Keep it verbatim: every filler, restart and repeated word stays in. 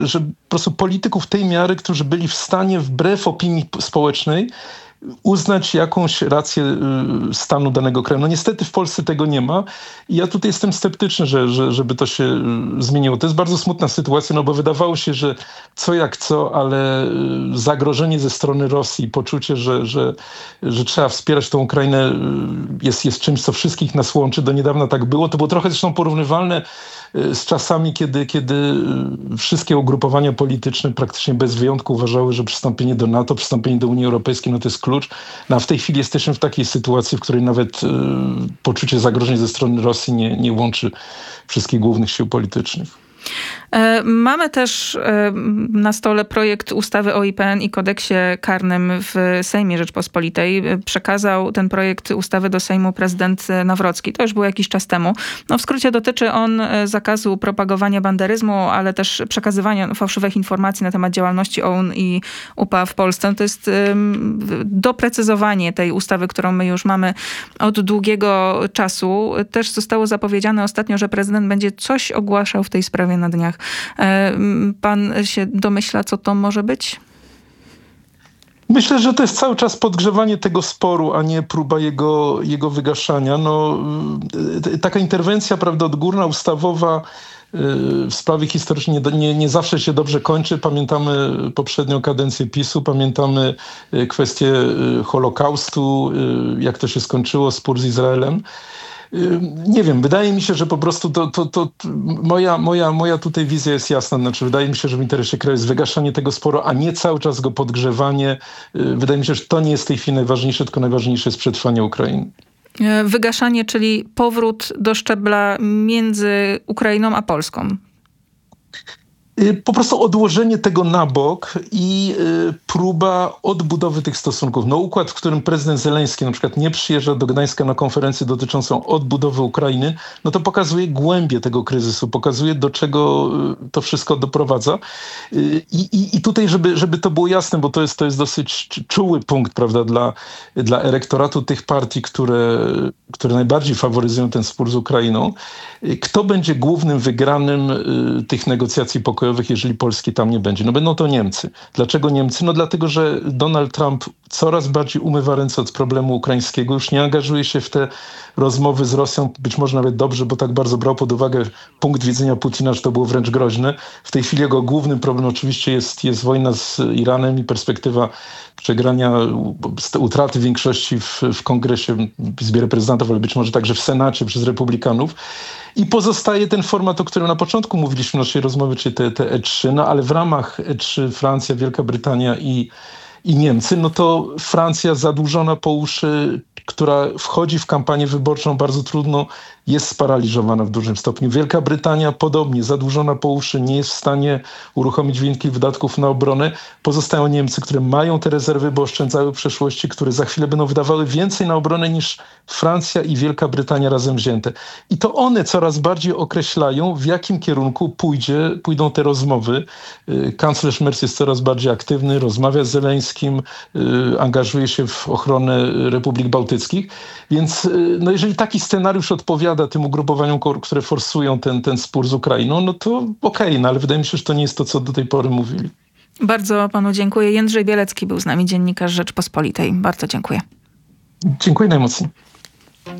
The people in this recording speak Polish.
że po prostu polityków tej miary, którzy byli w stanie wbrew opinii społecznej uznać jakąś rację stanu danego kraju. No niestety w Polsce tego nie ma i ja tutaj jestem sceptyczny, że, że, żeby to się zmieniło. To jest bardzo smutna sytuacja, no bo wydawało się, że co jak co, ale zagrożenie ze strony Rosji, poczucie, że, że, że trzeba wspierać tą Ukrainę jest, jest czymś, co wszystkich nas łączy. Do niedawna tak było. To było trochę zresztą porównywalne z czasami, kiedy, kiedy wszystkie ugrupowania polityczne praktycznie bez wyjątku uważały, że przystąpienie do NATO, przystąpienie do Unii Europejskiej, no to jest klucz. No a w tej chwili jesteśmy w takiej sytuacji, w której nawet y, poczucie zagrożeń ze strony Rosji nie, nie łączy wszystkich głównych sił politycznych. Mamy też na stole projekt ustawy o I P N i kodeksie karnym w Sejmie Rzeczpospolitej. Przekazał ten projekt ustawy do Sejmu prezydent Nawrocki. To już było jakiś czas temu. No w skrócie dotyczy on zakazu propagowania banderyzmu, ale też przekazywania fałszywych informacji na temat działalności O U N i U P A w Polsce. To jest doprecyzowanie tej ustawy, którą my już mamy od długiego czasu. Też zostało zapowiedziane ostatnio, że prezydent będzie coś ogłaszał w tej sprawie na dniach. Pan się domyśla, co to może być? Myślę, że to jest cały czas podgrzewanie tego sporu, a nie próba jego, jego wygaszania. No, taka interwencja, prawda, odgórna, ustawowa w sprawie historycznej nie, nie, nie zawsze się dobrze kończy. Pamiętamy poprzednią kadencję PiSu, pamiętamy kwestię Holokaustu, jak to się skończyło, spór z Izraelem. Nie wiem, wydaje mi się, że po prostu to, to, to moja, moja, moja tutaj wizja jest jasna. Znaczy, wydaje mi się, że w interesie kraju jest wygaszanie tego sporu, a nie cały czas go podgrzewanie. Wydaje mi się, że to nie jest w tej chwili najważniejsze, tylko najważniejsze jest przetrwanie Ukrainy. Wygaszanie, czyli powrót do szczebla między Ukrainą a Polską. Po prostu odłożenie tego na bok i y, próba odbudowy tych stosunków. No układ, w którym prezydent Zełenski na przykład nie przyjeżdża do Gdańska na konferencję dotyczącą odbudowy Ukrainy, no to pokazuje głębię tego kryzysu, pokazuje do czego y, to wszystko doprowadza. Y, i, I tutaj, żeby, żeby to było jasne, bo to jest, to jest dosyć czuły punkt, prawda, dla, dla elektoratu tych partii, które, które najbardziej faworyzują ten spór z Ukrainą. Y, kto będzie głównym wygranym y, tych negocjacji pokojowych, jeżeli Polski tam nie będzie? No będą to Niemcy. Dlaczego Niemcy? No dlatego, że Donald Trump coraz bardziej umywa ręce od problemu ukraińskiego, już nie angażuje się w te rozmowy z Rosją, być może nawet dobrze, bo tak bardzo brał pod uwagę punkt widzenia Putina, że to było wręcz groźne. W tej chwili jego głównym problemem oczywiście jest, jest wojna z Iranem i perspektywa przegrania, utraty większości w, w Kongresie, w Izbie Reprezentantów, ale być może także w Senacie przez Republikanów. I pozostaje ten format, o którym na początku mówiliśmy w naszej rozmowie, czyli te, te E trzy, no ale w ramach E trzy Francja, Wielka Brytania i, i Niemcy, no to Francja zadłużona po uszy, która wchodzi w kampanię wyborczą bardzo trudno, jest sparaliżowana w dużym stopniu. Wielka Brytania podobnie, zadłużona po uszy, nie jest w stanie uruchomić wielkich wydatków na obronę. Pozostają Niemcy, które mają te rezerwy, bo oszczędzały w przeszłości, które za chwilę będą wydawały więcej na obronę niż Francja i Wielka Brytania razem wzięte. I to one coraz bardziej określają, w jakim kierunku pójdzie, pójdą te rozmowy. Kanclerz Merz jest coraz bardziej aktywny, rozmawia z Zełenskim, angażuje się w ochronę Republik Bałtyckich. Więc no jeżeli taki scenariusz odpowiada tym ugrupowaniom, które forsują ten, ten spór z Ukrainą, no to okej, okay, no ale wydaje mi się, że to nie jest to, co do tej pory mówili. Bardzo panu dziękuję. Jędrzej Bielecki był z nami, dziennikarz Rzeczpospolitej. Bardzo dziękuję. Dziękuję najmocniej.